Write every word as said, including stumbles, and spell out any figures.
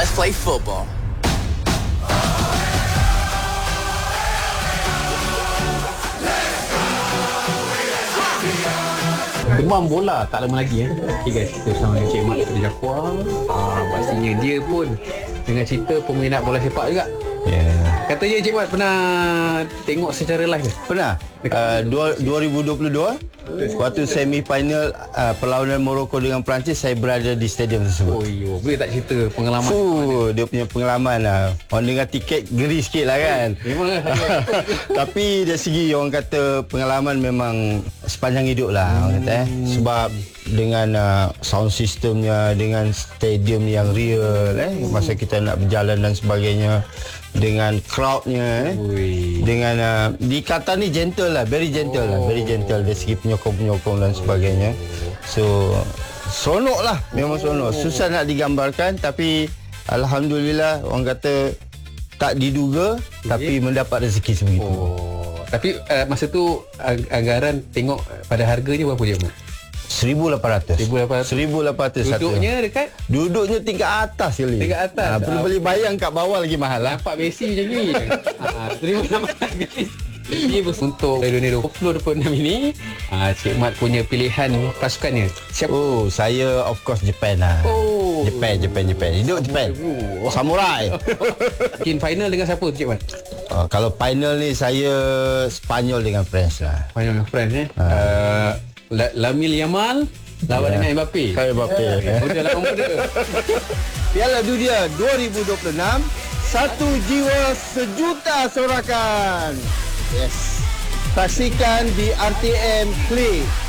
Let's play football. Demam bola tak lama lagi eh. Okay guys, kita bersama dengan Cik Mat daripada Jaguar. Ah, pastinya dia pun dengan cerita peminat bola sepak juga. Ya. Yeah. Katanya Cik Mat pernah tengok secara live ke? Pernah. Uh, dua ribu dua puluh dua waktu semi final uh, perlawanan Morocco dengan Perancis, saya berada di stadium tersebut. Oh yo, boleh tak cerita pengalaman? Fuh, dia punya pengalaman lah. Orang dengar tiket geri sikit lah kan. Memang lah. Tapi dari segi orang kata pengalaman memang sepanjang hidup lah hmm. orang kata eh. Sebab dengan uh, sound systemnya, dengan stadium yang real eh, masa kita nak berjalan dan sebagainya, dengan crowdnya eh, dengan uh, di Qatar ni gentle lah, very gentle oh. lah, very gentle dari segi penyokong-penyokong dan sebagainya. So seronok lah, memang seronok. Susah nak digambarkan, tapi alhamdulillah orang kata tak diduga okay. tapi mendapat rezeki sebegitu. Oh. Tapi uh, masa tu ag- anggaran tengok pada harganya berapa je, Mat? seribu lapan ratus. seribu lapan ratus. Duduknya satu. dekat? Duduknya tingkat atas sekali. Tingkat atas. Ha, perlu beli bayang kat bawah lagi mahal lah. Nampak Messi macam ni. Ha, seribu lapan ratus. Jadi untuk dua ribu dua puluh dua puluh enam ini, ha, Cik Mat punya pilihan pasukannya. Siapa? Oh, saya of course Japan lah. Oh. Japan, Japan, Japan. Hidup Japan. Oh. Samurai. Mungkin final dengan siapa Cik Mat? Uh, kalau final ni saya Spanyol dengan France lah. Spanyol dengan France eh. Ha. Uh, Lamine Yamal lawan yeah. dengan Mbappe. Saya Mbappe. Muda lawan muda. Piala Dunia dua ribu dua puluh enam, satu jiwa sejuta sorakan. Yes. Saksikan di R T M Play.